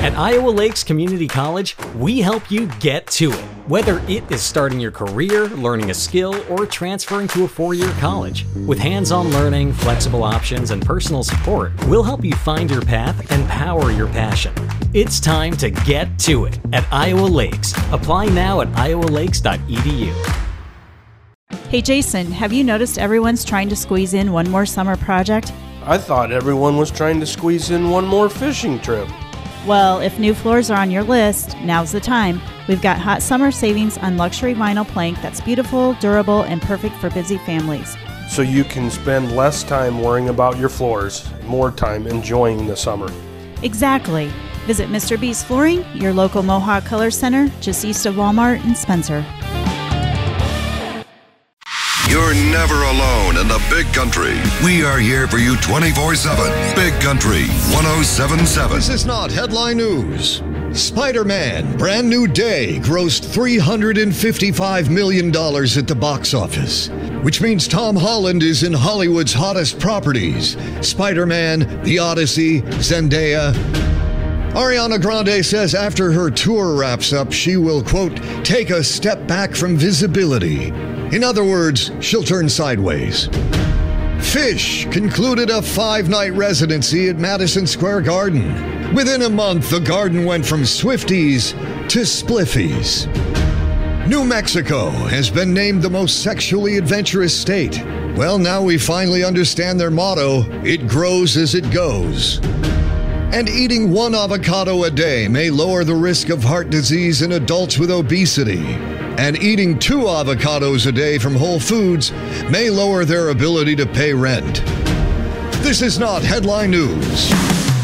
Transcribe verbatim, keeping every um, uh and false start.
At Iowa Lakes Community College, we help you get to it. Whether it is starting your career, learning a skill, or transferring to a four-year college. With hands-on learning, flexible options, and personal support, we'll help you find your path and power your passion. It's time to get to it at Iowa Lakes. Apply now at iowa lakes dot e d u. Hey Jason, have you noticed everyone's trying to squeeze in one more summer project? I thought everyone was trying to squeeze in one more fishing trip. Well, if new floors are on your list, now's the time. We've got hot summer savings on luxury vinyl plank that's beautiful, durable, and perfect for busy families. So you can spend less time worrying about your floors, more time enjoying the summer. Exactly. Visit Mister B's Flooring, your local Mohawk Color Center, just east of Walmart in Spencer. You're never alone in the Big Country. We are here for you twenty-four seven. Big Country one oh seven point seven. This is not headline news. Spider-Man Brand New Day grossed three hundred fifty-five million dollars at the box office, which means Tom Holland is in Hollywood's hottest properties. Spider-Man, The Odyssey, Zendaya. Ariana Grande says after her tour wraps up, she will, quote, take a step back from visibility. In other words, she'll turn sideways. Fish concluded a five-night residency at Madison Square Garden. Within a month, the garden went from Swifties to Spliffies. New Mexico has been named the most sexually adventurous state. Well, now we finally understand their motto, it grows as it goes. And eating one avocado a day may lower the risk of heart disease in adults with obesity. And eating two avocados a day from Whole Foods may lower their ability to pay rent. This is not headline news.